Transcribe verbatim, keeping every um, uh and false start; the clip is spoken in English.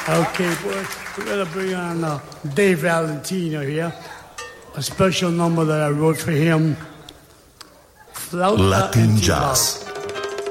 Okay, boys, we're going to bring on uh, Dave Valentino here. A special number that I wrote for him. Flauta Latin Jazz.